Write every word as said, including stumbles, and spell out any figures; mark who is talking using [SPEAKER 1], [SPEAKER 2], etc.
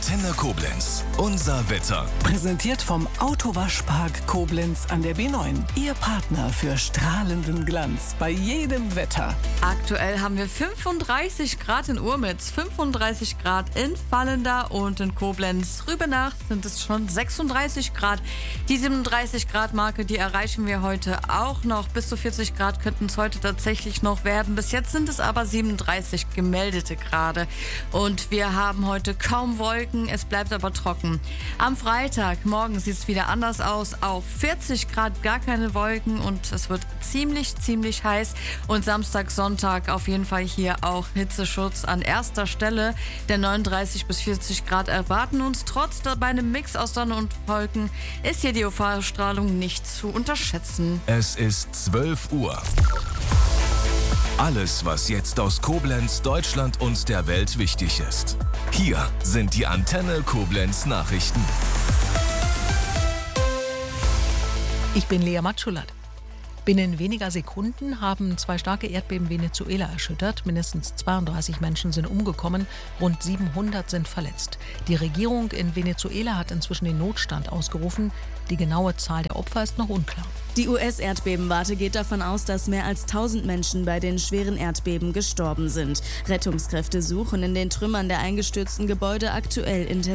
[SPEAKER 1] Antenne Koblenz. Unser Wetter.
[SPEAKER 2] Präsentiert vom Autowaschpark Koblenz an der B neun. Ihr Partner für strahlenden Glanz bei jedem Wetter.
[SPEAKER 3] Aktuell haben wir fünfunddreißig Grad in Urmitz, fünfunddreißig Grad in Vallendar und in Koblenz. Rüber Nacht sind es schon sechsunddreißig Grad. Die siebenunddreißig Grad Marke, die erreichen wir heute auch noch. Bis zu vierzig Grad könnten es heute tatsächlich noch werden. Bis jetzt sind es aber siebenunddreißig gemeldete Grade. Und wir haben heute kaum Wolken, es bleibt aber trocken. Am Freitag, morgen sieht es wieder anders aus. Auf vierzig Grad gar keine Wolken und es wird ziemlich, ziemlich heiß. Und Samstag, Sonntag auf jeden Fall hier auch Hitzeschutz an erster Stelle. Der neununddreißig bis vierzig Grad erwarten uns. Trotz bei einem Mix aus Sonne und Wolken ist hier die U V-Strahlung nicht zu unterschätzen.
[SPEAKER 1] Es ist zwölf Uhr. Alles, was jetzt aus Koblenz, Deutschland und der Welt wichtig ist. Hier sind die Antenne Koblenz Nachrichten.
[SPEAKER 4] Ich bin Lea Matschulat. Binnen weniger Sekunden haben zwei starke Erdbeben Venezuela erschüttert. Mindestens zweiunddreißig Menschen sind umgekommen, rund siebenhundert sind verletzt. Die Regierung in Venezuela hat inzwischen den Notstand ausgerufen. Die genaue Zahl der Opfer ist noch unklar.
[SPEAKER 5] Die U S-Erdbebenwarte geht davon aus, dass mehr als tausend Menschen bei den schweren Erdbeben gestorben sind. Rettungskräfte suchen in den Trümmern der eingestürzten Gebäude aktuell intensiv.